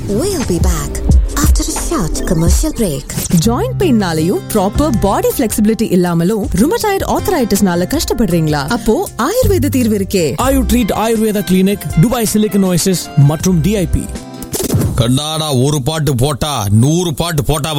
We'll be back after a short commercial break. Joint painனாலயும் proper body flexibility இல்லாமலும் rheumatoid arthritisனால கஷ்டப்படுறீங்களா? அப்போ ஆயுர்வேத தீர்வு இருக்கே. Ayu treat Ayurveda clinic, Dubai silicon oasis மற்றும் DIP. கண்ணாடா ஒரு பாட்டு போட்டா 100 பாட்டு போட்டா